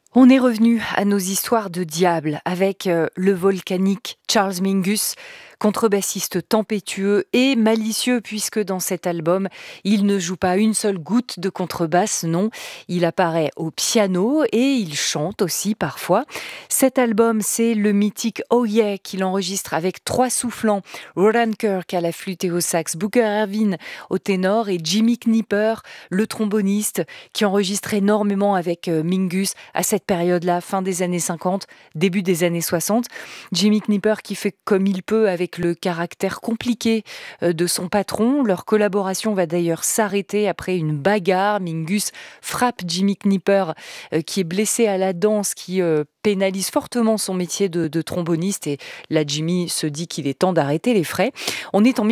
On est revenu à nos histoires de diable avec le volcanique Charles Mingus, contrebassiste tempétueux et malicieux puisque dans cet album, il ne joue pas une seule goutte de contrebasse, non, il apparaît au piano et il chante aussi parfois. Cet album, c'est le mythique Oh Yeah qu'il enregistre avec 3 soufflants, Roland Kirk à la flûte et au sax, Booker Ervin au ténor et Jimmy Knipper, le tromboniste, qui enregistre énormément avec Mingus à cette période-là, fin des années 50, début des années 60. Jimmy Knipper qui fait comme il peut avec le caractère compliqué de son patron. Leur collaboration va d'ailleurs s'arrêter après une bagarre. Mingus frappe Jimmy Knipper qui est blessé à la dent, ce qui pénalise fortement son métier de tromboniste, et là Jimmy se dit qu'il est temps d'arrêter les frais. On est en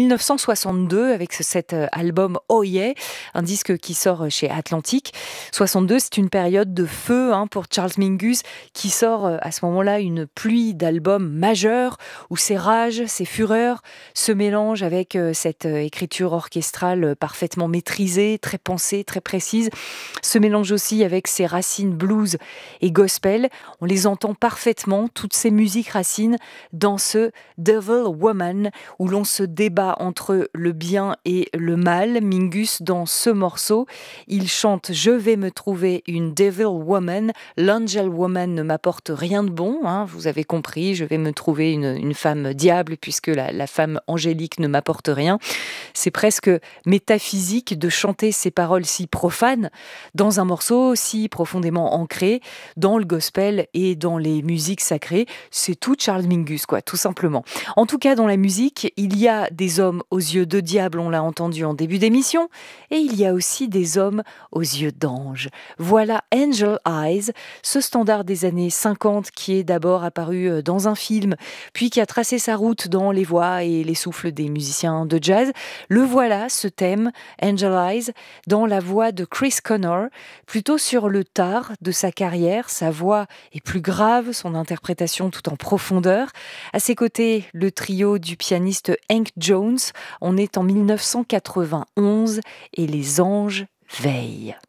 1962 avec cet album Oh Yeah, un disque qui sort chez Atlantic. 62, c'est une période de feu pour Charles Mingus, qui sort à ce moment-là une pluie d'albums majeurs où ses rages, ses fureurs se mélangent avec cette écriture orchestrale parfaitement maîtrisée, très pensée, très précise, se mélange aussi avec ses racines blues et gospel. On les entend parfaitement, toutes ces musiques racines, dans ce Devil Woman, où l'on se débat entre le bien et le mal. Mingus, dans ce morceau, il chante « Je vais me trouver une Devil Woman, l'Angel Woman ne m'apporte rien de bon », vous avez compris, je vais me trouver une femme diable puisque la femme angélique ne m'apporte rien. C'est presque métaphysique de chanter ces paroles si profanes dans un morceau si profondément ancré dans le gospel et dans les musiques sacrées. C'est tout Charles Mingus, tout simplement. En tout cas, dans la musique, il y a des hommes aux yeux de diable, on l'a entendu en début d'émission, et il y a aussi des hommes aux yeux d'ange. Voilà Angel Eyes, ce standard des années 50 qui est d'abord apparu dans un film, puis qui a tracé sa route dans les voix et les souffles des musiciens de jazz. Le voilà, ce thème, Angel Eyes, dans la voix de Chris Connor, plutôt sur le tard de sa carrière. Sa voix est plus grave, son interprétation tout en profondeur. À ses côtés, le trio du pianiste Hank Jones. On est en 1991 et les anges veillent.